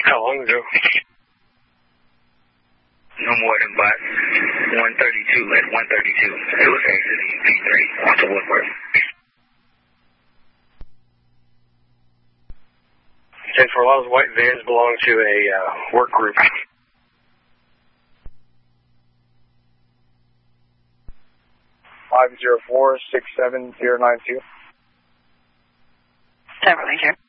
How long ago? No more than about 132 at 132. It was exiting P3 onto Woodward. 10-4, a lot of those white vans belong to a work group. 504-67092. Several Ranger.